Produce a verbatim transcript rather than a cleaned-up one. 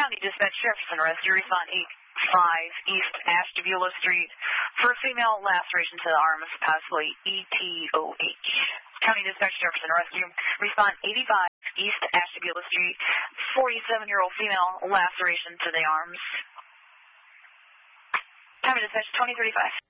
County Dispatch Jefferson Rescue, respond eight five East Ashtabula Street for a female laceration to the arms, possibly E T O H. County Dispatch Jefferson Rescue, respond eighty-five East Ashtabula Street, forty-seven-year-old female laceration to the arms. County Dispatch twenty thirty-five.